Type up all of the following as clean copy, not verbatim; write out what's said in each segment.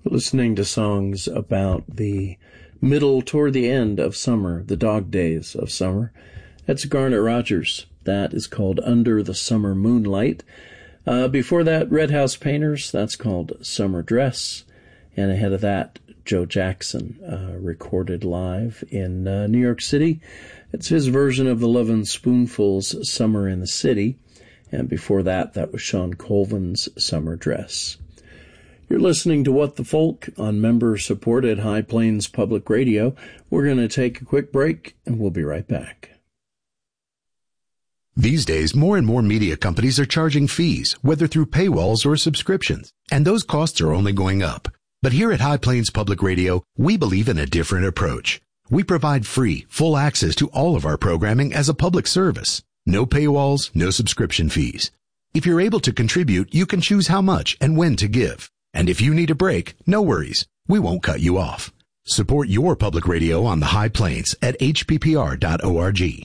Listening to songs about the middle toward the end of summer, the dog days of summer. That's Garnet Rogers. That is called Under the Summer Moonlight. Before that, Red House Painters. That's called Summer Dress. And ahead of that, Joe Jackson, recorded live in New York City. It's his version of the Lovin' Spoonful's Summer in the City. And before that, that was Sean Colvin's Summer Dress. You're listening to What the Folk on member-supported High Plains Public Radio. We're going to take a quick break, and we'll be right back. These days, more and more media companies are charging fees, whether through paywalls or subscriptions, and those costs are only going up. But here at High Plains Public Radio, we believe in a different approach. We provide free, full access to all of our programming as a public service. No paywalls, no subscription fees. If you're able to contribute, you can choose how much and when to give. And if you need a break, no worries. We won't cut you off. Support your public radio on the High Plains at hppr.org.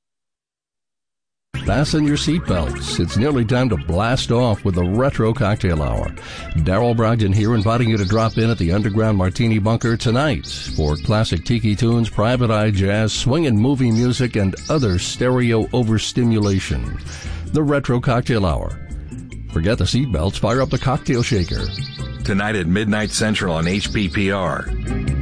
Fasten your seatbelts. It's nearly time to blast off with the Retro Cocktail Hour. Darrell Brogdon here, inviting you to drop in at the Underground Martini Bunker tonight for classic tiki tunes, private eye jazz, swing and movie music, and other stereo overstimulation. The Retro Cocktail Hour. Forget the seatbelts, fire up the cocktail shaker. Tonight at midnight Central on HPPR.